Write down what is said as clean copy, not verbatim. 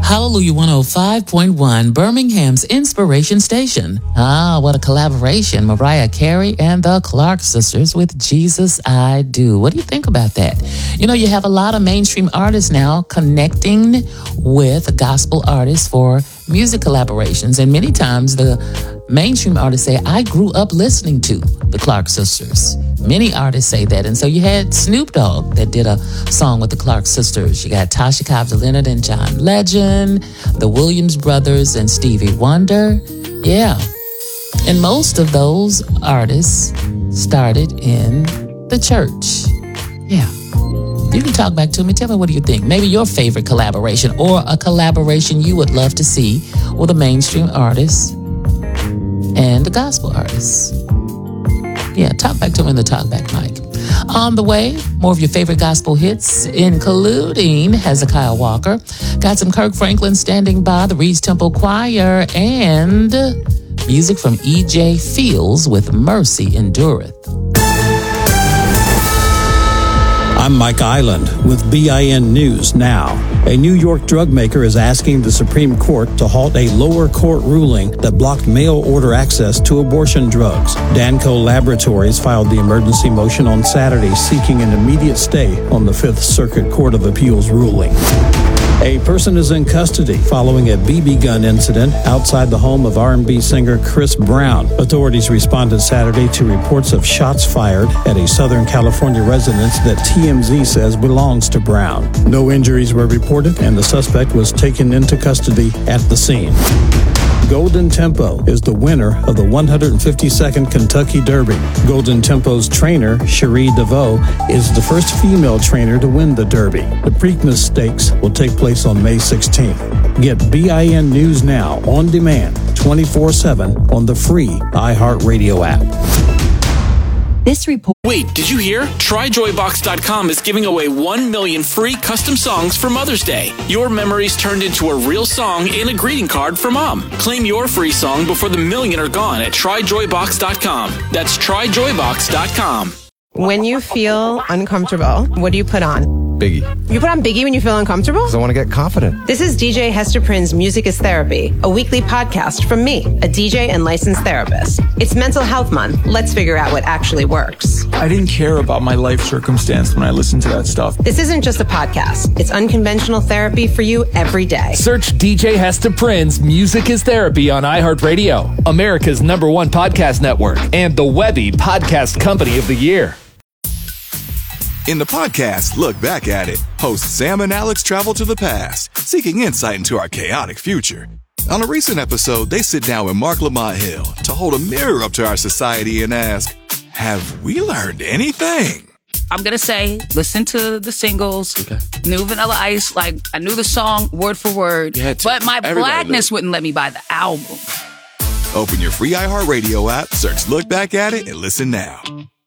Hallelujah 105.1, Birmingham's Inspiration Station. Ah, what a collaboration. Mariah Carey and the Clark Sisters with Jesus I Do. What do you think about that? You know, you have a lot of mainstream artists now connecting with gospel artists for music collaborations. And many times the mainstream artists say, I grew up listening to the Clark Sisters. Many artists say that. And so you had Snoop Dogg that did a song with the Clark Sisters. You got Tasha Cobbs Leonard and John Legend, the Williams Brothers and Stevie Wonder. Yeah. And most of those artists started in the church. Yeah. You can talk back to me. Tell me, what do you think? Maybe your favorite collaboration or a collaboration you would love to see with a mainstream artist and a gospel artist. Yeah, talk back to me in the talkback mic. On the way, more of your favorite gospel hits, including Hezekiah Walker. Got some Kirk Franklin standing by, the Reed's Temple Choir, and music from E.J. Fields with Mercy Endureth. I'm Mike Island with BIN News Now. A New York drug maker is asking the Supreme Court to halt a lower court ruling that blocked mail order access to abortion drugs. Danco Laboratories filed the emergency motion on Saturday seeking an immediate stay on the Fifth Circuit Court of Appeals ruling. A person is in custody following a BB gun incident outside the home of R&B singer Chris Brown. Authorities responded Saturday to reports of shots fired at a Southern California residence that TMZ says belongs to Brown. No injuries were reported, and the suspect was taken into custody at the scene. Golden Tempo is the winner of the 152nd Kentucky Derby. Golden Tempo's trainer, Cherie DeVoe, is the first female trainer to win the Derby. The Preakness Stakes will take place on May 16th. Get BIN News Now on demand 24/7 on the free iHeartRadio app. This report. Wait, did you hear? TryJoyBox.com is giving away 1 million free custom songs for Mother's Day. Your memories turned into a real song and a greeting card for Mom. Claim your free song before the million are gone at TryJoyBox.com. That's TryJoyBox.com. When you feel uncomfortable, what do you put on? Biggie. You put on Biggie when you feel uncomfortable? Because I want to get confident. This is DJ Hester Prynne's Music is Therapy, a weekly podcast from me, a DJ and licensed therapist. It's Mental Health Month. Let's figure out what actually works. I didn't care about my life circumstance when I listened to that stuff. This isn't just a podcast. It's unconventional therapy for you every day. Search DJ Hester Prynne's Music is Therapy on iHeartRadio, America's #1 podcast network, and the Webby Podcast Company of the Year. In the podcast, Look Back at It, hosts Sam and Alex travel to the past, seeking insight into our chaotic future. On a recent episode, they sit down with Mark Lamont Hill to hold a mirror up to our society and ask, have we learned anything? I'm going to say, listen to the singles, New Vanilla Ice, like I knew the song word for word, but my blackness wouldn't let me buy the album. Open your free iHeartRadio app, search Look Back at It, and listen now.